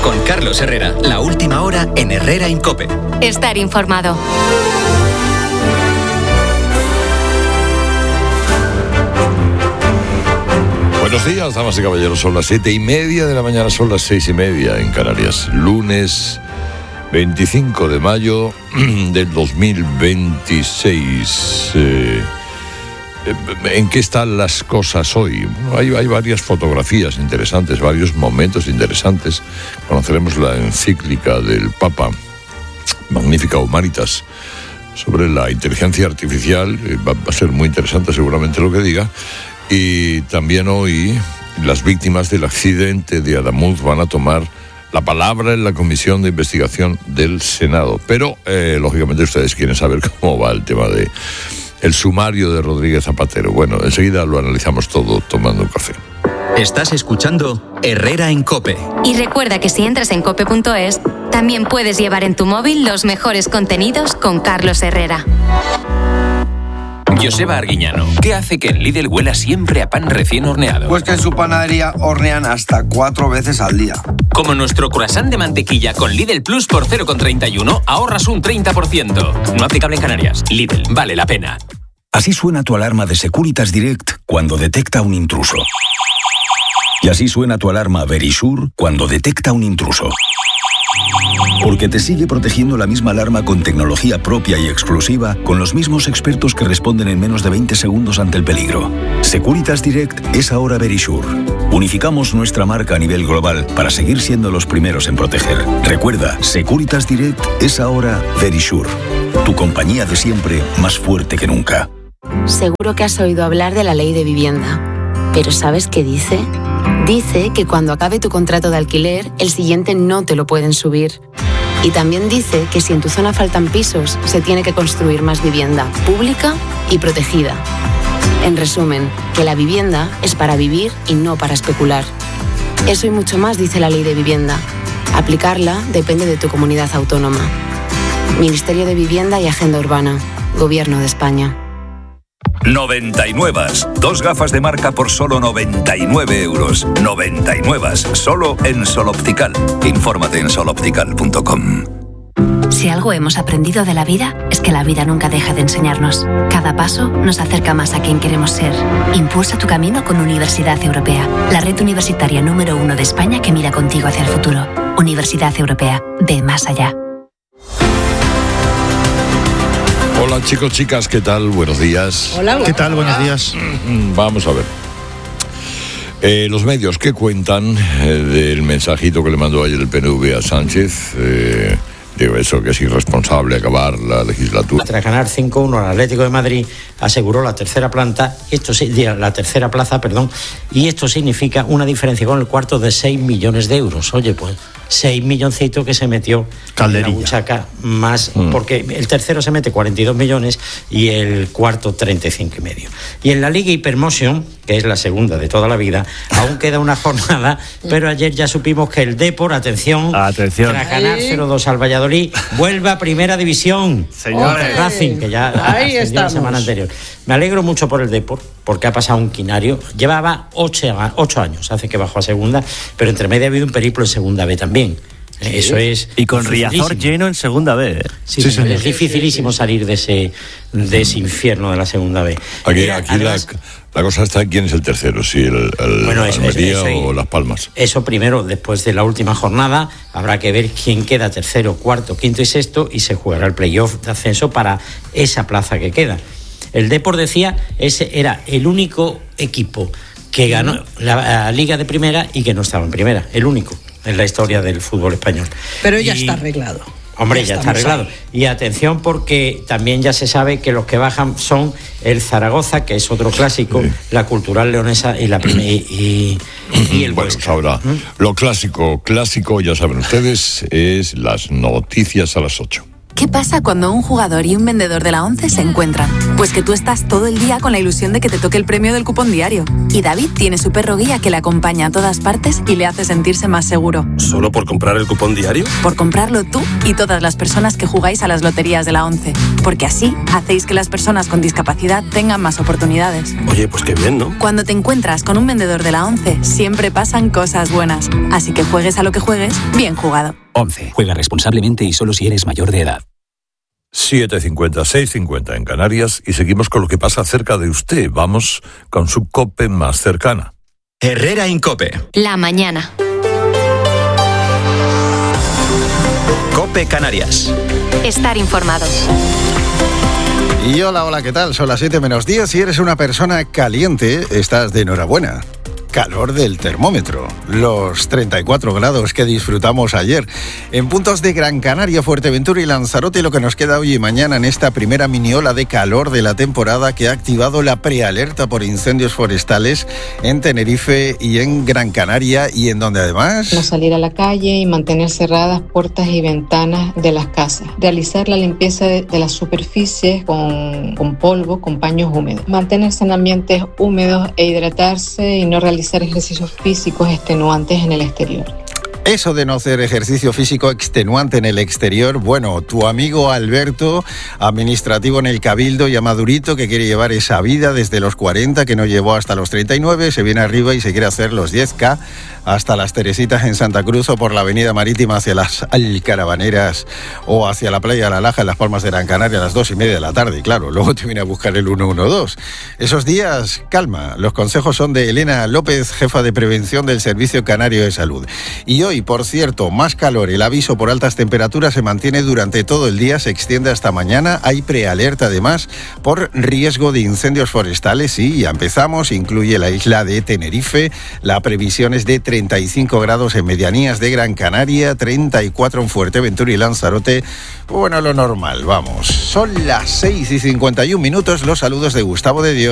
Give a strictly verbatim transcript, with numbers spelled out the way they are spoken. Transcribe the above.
Con Carlos Herrera, la última hora en Herrera en COPE. Estar informado. Buenos días, damas y caballeros. Son las siete y media de la mañana, son las seis y media en Canarias. Lunes veinticinco de mayo del dos mil veintiséis. Eh, ¿En qué están las cosas hoy? Bueno, hay, hay varias fotografías interesantes, varios momentos interesantes. Conoceremos la encíclica del Papa, Magnificat Humanitas, sobre la inteligencia artificial. Va, va a ser muy interesante seguramente lo que diga. Y también hoy las víctimas del accidente de Adamuz van a tomar la palabra en la comisión de investigación del Senado. Pero, eh, lógicamente, ustedes quieren saber cómo va el tema de el sumario de Rodríguez Zapatero. Bueno, enseguida lo analizamos todo tomando un café. Estás escuchando Herrera en COPE. Y recuerda que si entras en cope punto es, también puedes llevar en tu móvil los mejores contenidos con Carlos Herrera. Joseba Arguiñano, ¿qué hace que en Lidl huela siempre a pan recién horneado? Pues que en su panadería hornean hasta cuatro veces al día. Como nuestro croissant de mantequilla con Lidl Plus por cero coma treinta y uno, ahorras un treinta por ciento. No aplicable en Canarias. Lidl, vale la pena. Así suena tu alarma de Securitas Direct cuando detecta un intruso. Y así suena tu alarma Verisure cuando detecta un intruso. Porque te sigue protegiendo la misma alarma con tecnología propia y exclusiva, con los mismos expertos que responden en menos de veinte segundos ante el peligro. Securitas Direct es ahora Verisure. Unificamos nuestra marca a nivel global para seguir siendo los primeros en proteger. Recuerda, Securitas Direct es ahora Verisure. Tu compañía de siempre, más fuerte que nunca. Seguro que has oído hablar de la ley de vivienda. ¿Pero sabes qué dice? Dice que cuando acabe tu contrato de alquiler, el siguiente no te lo pueden subir. Y también dice que si en tu zona faltan pisos, se tiene que construir más vivienda pública y protegida. En resumen, que la vivienda es para vivir y no para especular. Eso y mucho más dice la ley de vivienda. Aplicarla depende de tu comunidad autónoma. Ministerio de Vivienda y Agenda Urbana. Gobierno de España. noventa y nueve. Dos gafas de marca por solo noventa y nueve euros. noventa y nueve. Solo en Sol Optical. Infórmate en sol optical punto com. Si algo hemos aprendido de la vida, es que la vida nunca deja de enseñarnos. Cada paso nos acerca más a quien queremos ser. Impulsa tu camino con Universidad Europea, la red universitaria número uno de España que mira contigo hacia el futuro. Universidad Europea, ve más allá. Hola chicos, chicas, ¿qué tal? Buenos días. Hola, ¿qué tal? Buenos días. Vamos a ver. Eh, los medios, ¿qué cuentan eh, del mensajito que le mandó ayer el P N V a Sánchez? Eh, digo, eso que es irresponsable acabar la legislatura. Tras ganar cinco uno al Atlético de Madrid, aseguró la tercera planta, esto la tercera plaza, perdón, y esto significa una diferencia con el cuarto de seis millones de euros. Oye, pues seis milloncitos que se metió Calderilla en la buchaca más, mm. porque el tercero se mete cuarenta y dos millones y el cuarto treinta y cinco y medio. Y en la Liga Hypermotion, que es la segunda de toda la vida, aún queda una jornada, pero ayer ya supimos que el Depor, atención, atención. tras ganar cero dos al Valladolid, vuelve a Primera División. Señores. Racing, que ya ascendió la semana anterior. Me alegro mucho por el Depor, porque ha pasado un quinario. Llevaba ocho, ocho años, hace que bajó a segunda, pero entre medio ha habido un periplo en segunda B también. Sí. Eso es. Y con Riazor lleno en segunda B. ¿eh? Sí, sí, sí, es sí, dificilísimo sí, sí. salir de ese, de ese infierno de la segunda B. Aquí, Mira, aquí además, la, la cosa está en quién es el tercero, si el, el bueno, eso, Almería eso, eso, o Las Palmas. Eso primero, después de la última jornada, habrá que ver quién queda tercero, cuarto, quinto y sexto, y se jugará el playoff de ascenso para esa plaza que queda. El Depor, decía, ese era el único equipo que ganó la, la Liga de Primera y que no estaba en Primera, el único en la historia del fútbol español. Pero ya y, está arreglado. Hombre, ya, ya está arreglado. Ahí. Y atención, porque también ya se sabe que los que bajan son el Zaragoza, que es otro clásico, sí. la Cultural Leonesa y la y, y, y el bueno, Huesca. Ahora, ¿Mm? lo clásico, clásico, ya saben ustedes, es las noticias a las ocho. ¿Qué pasa cuando un jugador y un vendedor de la ONCE se encuentran? Pues que tú estás todo el día con la ilusión de que te toque el premio del cupón diario. Y David tiene su perro guía que le acompaña a todas partes y le hace sentirse más seguro. ¿Solo por comprar el cupón diario? Por comprarlo tú y todas las personas que jugáis a las loterías de la ONCE. Porque así hacéis que las personas con discapacidad tengan más oportunidades. Oye, pues qué bien, ¿no? Cuando te encuentras con un vendedor de la ONCE, siempre pasan cosas buenas. Así que juegues a lo que juegues, bien jugado. ONCE. Juega responsablemente y solo si eres mayor de edad. siete cincuenta, seis cincuenta en Canarias y seguimos con lo que pasa cerca de usted. Vamos con su COPE más cercana. Herrera Incope. La mañana. COPE Canarias. Estar informado. Y hola, hola, ¿qué tal? Son las siete menos diez. Si eres una persona caliente, estás de enhorabuena. Calor del termómetro, los treinta y cuatro grados que disfrutamos ayer. En puntos de Gran Canaria, Fuerteventura y Lanzarote, lo que nos queda hoy y mañana en esta primera mini ola de calor de la temporada que ha activado la prealerta por incendios forestales en Tenerife y en Gran Canaria, y en donde además... No salir a la calle y mantener cerradas puertas y ventanas de las casas. Realizar la limpieza de, de las superficies con, con polvo, con paños húmedos. Mantenerse en ambientes húmedos e hidratarse y no realizar ejercicios físicos extenuantes en el exterior. Eso de no hacer ejercicio físico extenuante en el exterior, bueno, tu amigo Alberto, administrativo en el Cabildo, ya madurito, que quiere llevar esa vida desde los cuarenta, que no llevó hasta los treinta y nueve, se viene arriba y se quiere hacer los diez K hasta las Teresitas en Santa Cruz o por la avenida marítima hacia las Alcaravaneras o hacia la playa de La Laja en Las Palmas de Gran Canaria a las dos y media de la tarde, claro, luego te viene a buscar el uno uno dos. Esos días, calma, los consejos son de Elena López, jefa de prevención del Servicio Canario de Salud. Y hoy, por cierto, más calor. El aviso por altas temperaturas se mantiene durante todo el día, se extiende hasta mañana. Hay prealerta además por riesgo de incendios forestales. Sí, ya empezamos. Incluye la isla de Tenerife. La previsión es de treinta y cinco grados en medianías de Gran Canaria, treinta y cuatro en Fuerteventura y Lanzarote. Bueno, lo normal, vamos. Son las seis y cincuenta y un minutos. Los saludos de Gustavo de Dios.